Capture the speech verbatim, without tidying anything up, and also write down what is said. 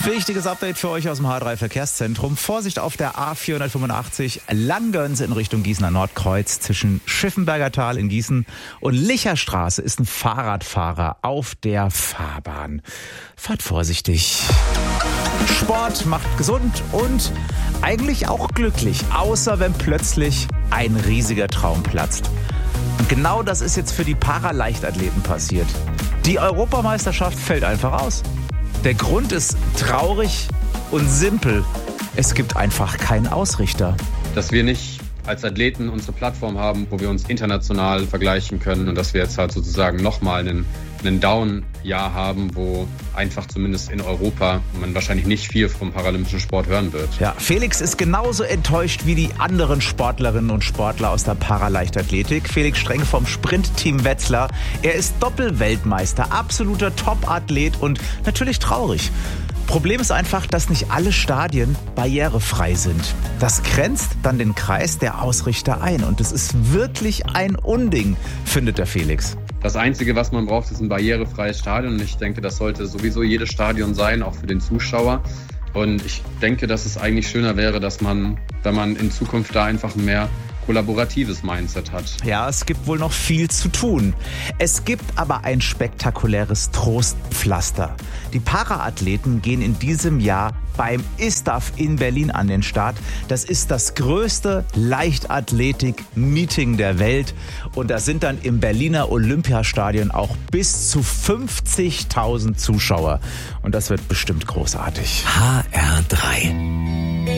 Wichtiges Update für euch aus dem H drei Verkehrszentrum. Vorsicht auf der A vierhundertfünfundachtzig Langgöns in Richtung Gießener Nordkreuz. Zwischen Schiffenberger Tal in Gießen und Licherstraße ist ein Fahrradfahrer auf der Fahrbahn. Fahrt vorsichtig. Sport macht gesund und eigentlich auch glücklich, außer wenn plötzlich ein riesiger Traum platzt. Und genau das ist jetzt für die Paraleichtathleten passiert. Die Europameisterschaft fällt einfach aus. Der Grund ist traurig und simpel. Es gibt einfach keinen Ausrichter. Dass wir nicht als Athleten unsere Plattform haben, wo wir uns international vergleichen können und dass wir jetzt halt sozusagen nochmal einen, einen Down-Jahr haben, wo einfach zumindest in Europa man wahrscheinlich nicht viel vom paralympischen Sport hören wird. Ja, Felix ist genauso enttäuscht wie die anderen Sportlerinnen und Sportler aus der Paraleichtathletik. Felix Streng vom Sprintteam Wetzlar. Er ist Doppelweltmeister, absoluter Top-Athlet und natürlich traurig. Problem ist einfach, dass nicht alle Stadien barrierefrei sind. Das grenzt dann den Kreis der Ausrichter ein und es ist wirklich ein Unding, findet der Felix. Das Einzige, was man braucht, ist ein barrierefreies Stadion und ich denke, das sollte sowieso jedes Stadion sein, auch für den Zuschauer. Und ich denke, dass es eigentlich schöner wäre, dass man, wenn man in Zukunft da einfach mehr kollaboratives Mindset hat. Ja, es gibt wohl noch viel zu tun. Es gibt aber ein spektakuläres Trostpflaster. Die Paraathleten gehen in diesem Jahr beim I S T A F in Berlin an den Start. Das ist das größte Leichtathletik-Meeting der Welt. Und da sind dann im Berliner Olympiastadion auch bis zu fünfzigtausend Zuschauer. Und das wird bestimmt großartig. H R drei